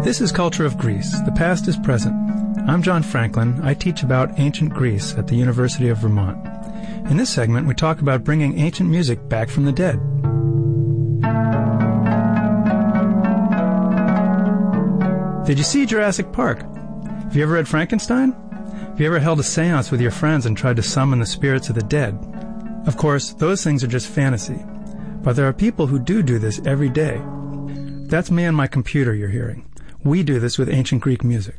This is Culture of Greece. The past is present. I'm John Franklin. I teach about ancient Greece at the University of Vermont. In this segment, we talk about bringing ancient music back from the dead. Did you see Jurassic Park? Have you ever read Frankenstein? Have you ever held a seance with your friends and tried to summon the spirits of the dead? Of course, those things are just fantasy. But there are people who do this every day. That's me and my computer you're hearing. We do this with ancient Greek music.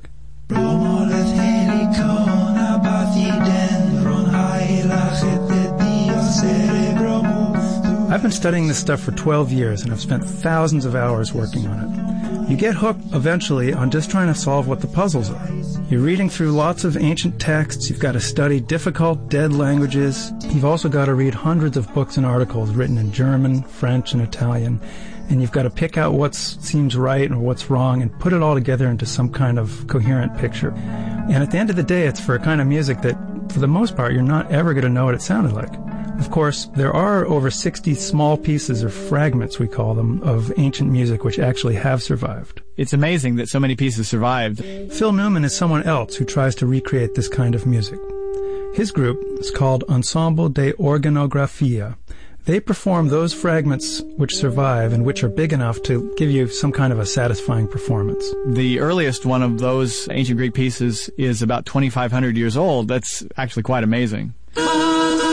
I've been studying this stuff for 12 years and I've spent thousands of hours working on it. You get hooked eventually on just trying to solve what the puzzles are. You're reading through lots of ancient texts, you've got to study difficult dead languages, you've also got to read hundreds of books and articles written in German, French, and Italian, and you've got to pick out what seems right or what's wrong and put it all together into some kind of coherent picture. And at the end of the day, it's for a kind of music that, for the most part, you're not ever going to know what it sounded like. Of course, there are over 60 small pieces or fragments, we call them, of ancient music which actually have survived. It's amazing that so many pieces survived. Phil Newman is someone else who tries to recreate this kind of music. His group is called Ensemble de Organografia. They perform those fragments which survive and which are big enough to give you some kind of a satisfying performance. The earliest one of those ancient Greek pieces is about 2,500 years old. That's actually quite amazing.